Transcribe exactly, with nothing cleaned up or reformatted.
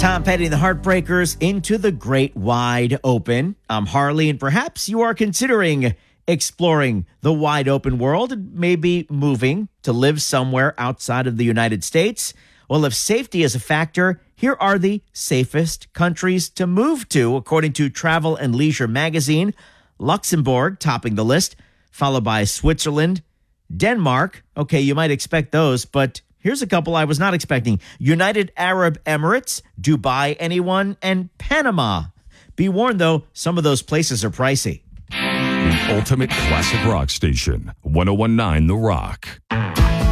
Tom Petty and the Heartbreakers into the great wide open. I'm Harley, and perhaps you are considering exploring the wide open world and maybe moving to live somewhere outside of the United States. Well, if safety is a factor, here are the safest countries to move to, according to Travel and Leisure magazine. Luxembourg topping the list, followed by Switzerland, Denmark. Okay, you might expect those, but here's a couple I was not expecting. United Arab Emirates, Dubai, anyone, and Panama. Be warned, though, some of those places are pricey. The ultimate classic rock station, one oh one point nine The Rock.